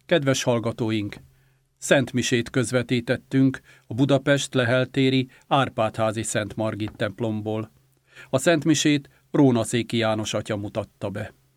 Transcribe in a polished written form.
Kedves hallgatóink! Szentmisét közvetítettünk a Budapest-Lehel-téri Árpád-házi Szent Margit templomból. A szentmisét Rónaszéki János atya mutatta be.